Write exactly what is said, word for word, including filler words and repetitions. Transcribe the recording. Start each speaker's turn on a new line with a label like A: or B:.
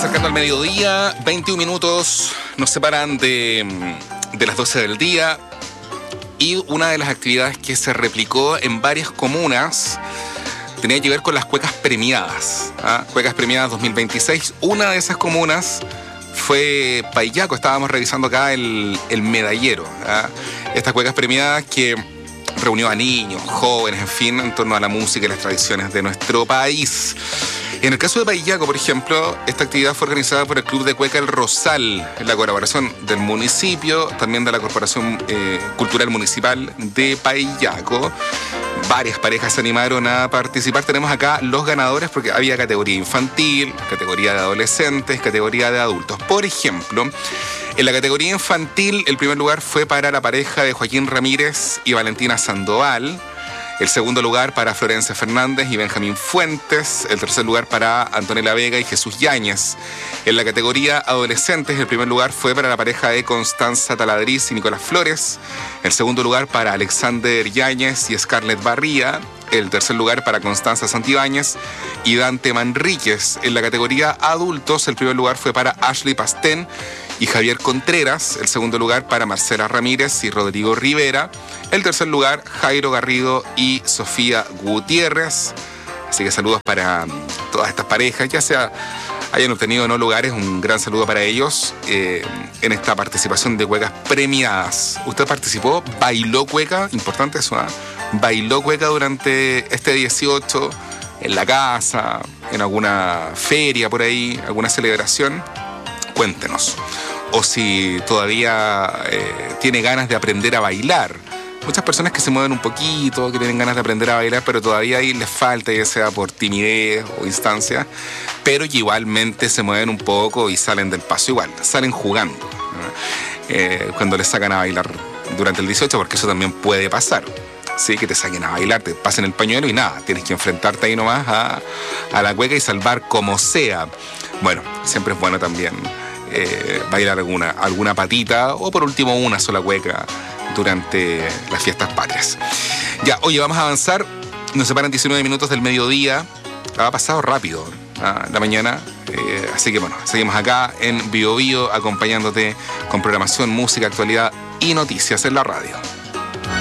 A: acercando al mediodía, veintiún minutos nos separan de, de las doce del día, y una de las actividades que se replicó en varias comunas tenía que ver con las cuecas premiadas, ¿ah? Cuecas premiadas dos mil veintiséis. Una de esas comunas fue Paillaco. Estábamos revisando acá el, el medallero, ¿ah? Estas cuecas premiadas que reunió a niños, jóvenes, en fin, en torno a la música y las tradiciones de nuestro país. En el caso de Paillaco, por ejemplo, esta actividad fue organizada por el Club de Cueca El Rosal, en la colaboración del municipio, también de la Corporación eh, Cultural Municipal de Paillaco. Varias parejas se animaron a participar. Tenemos acá los ganadores porque había categoría infantil, categoría de adolescentes, categoría de adultos. Por ejemplo, en la categoría infantil, el primer lugar fue para la pareja de Joaquín Ramírez y Valentina Sandoval. El segundo lugar para Florencia Fernández y Benjamín Fuentes. El tercer lugar para Antonella Vega y Jesús Yáñez. En la categoría adolescentes, el primer lugar fue para la pareja de Constanza Taladriz y Nicolás Flores. El segundo lugar para Alexander Yáñez y Scarlett Barría. El tercer lugar para Constanza Santibáñez y Dante Manríquez. En la categoría adultos, el primer lugar fue para Ashley Pastén y Javier Contreras. El segundo lugar para Marcela Ramírez y Rodrigo Rivera. El tercer lugar, Jairo Garrido y Sofía Gutiérrez. Así que saludos para todas estas parejas, ya sea hayan obtenido o no lugares, un gran saludo para ellos eh, en esta participación de cuecas premiadas. ¿Usted participó? ¿Bailó cueca? Importante eso, ¿eh? ¿Bailó cueca durante este dieciocho en la casa, en alguna feria por ahí, alguna celebración? Cuéntenos. O si todavía eh, tiene ganas de aprender a bailar. Muchas personas que se mueven un poquito, que tienen ganas de aprender a bailar, pero todavía ahí les falta, ya sea por timidez o instancia, pero que igualmente se mueven un poco y salen del paso igual, salen jugando, ¿no? eh, cuando les sacan a bailar durante el dieciocho, porque eso también puede pasar. Sí, que te saquen a bailar, te pasen el pañuelo y nada, tienes que enfrentarte ahí nomás a, a la cueca y salvar como sea. Bueno, siempre es bueno también eh, bailar alguna, alguna patita o por último una sola cueca durante las fiestas patrias. Ya, oye, vamos a avanzar. Nos separan diecinueve minutos del mediodía. Ha pasado rápido ¿ah? la mañana. Eh, así que bueno, seguimos acá en Bio Bio acompañándote con programación, música, actualidad y noticias en la radio.